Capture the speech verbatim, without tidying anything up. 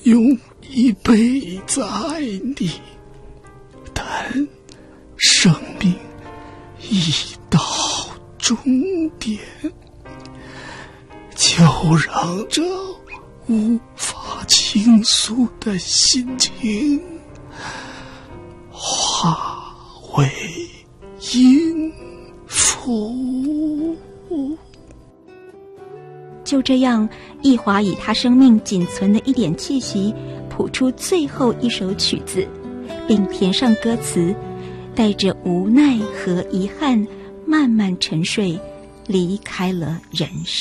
用一辈子爱你，但生命已到终点，就让这无法倾诉的心情化为音符。 就这样，奕华以他生命仅存的一点气息谱出最后一首曲子，并填上歌词，带着无奈和遗憾慢慢沉睡，离开了人世。